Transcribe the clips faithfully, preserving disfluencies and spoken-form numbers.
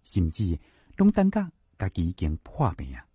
甚至拢等甲家己已经破病啊。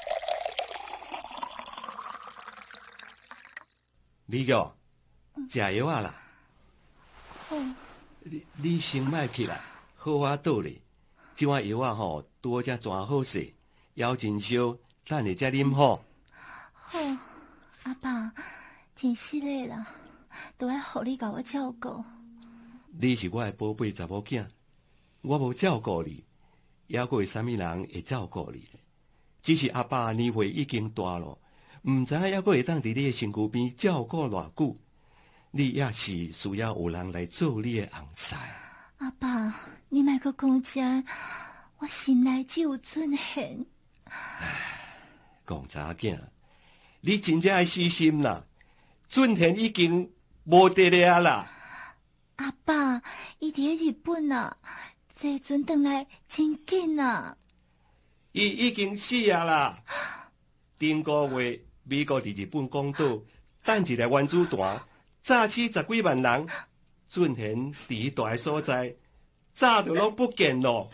美玉，食药啊啦！ 好， 你你先莫起来，好我倒咧。这碗药啊吼，拄好才全好势，药真烧，等下才啉好。 好，阿爸，真犀利啦，都爱互你甲我照顾。 你是我的宝贝查某囝，我无照顾你，还佫有啥物人会照顾你呢？只是阿爸年岁已经大了，毋知影还佫会当伫你的身躯边照顾偌久。你也是需要有人来做你的红婿。 阿爸，你莫阁讲这，我心内只有尊贤。 讲查囝，你真正爱死心啦！尊贤已经无得了啦。 阿爸，伊伫咧日本啊，这阵转来真紧啊。 伊已经死啊啦！顶个月美国伫日本广岛等一个原子弹，炸死十几万人。尊贤伫大个所在，早就拢不见咯。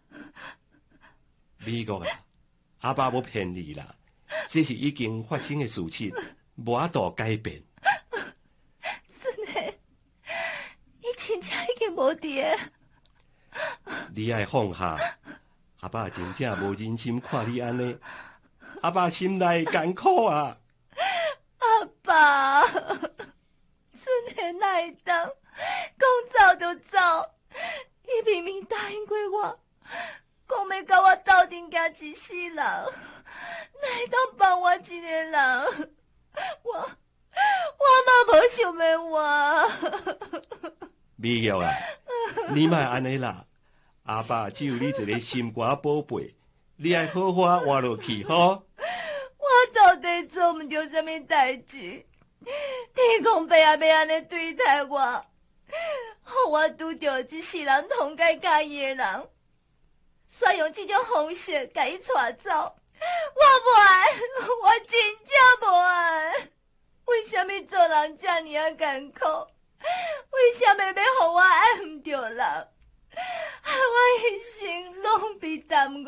美国啊，阿爸无骗你啦，这是已经发生的事实，无法度改变。 孙贤，你真正已经无伫个。 你爱放下，阿爸真正无忍心看你安尼，阿爸心内艰苦啊。 阿爸，孙贤哪会当讲走就走？伊明明答应过我，讲要甲我斗阵行一世人，哪会当放我一个人？我我嘛无想要我。 美玉啊，你莫安尼啦，阿爸只有你一个心肝宝贝，你爱好好活落去吼。 我到底做毋着啥物代志？天公伯也要安尼对待我，互我拄着一世人同该介意的人，煞用这种方式甲伊带走，我无爱，我真正无爱。为什么做人这么啊艰苦？为什么要互我爱毋着人？害我一生拢被耽误。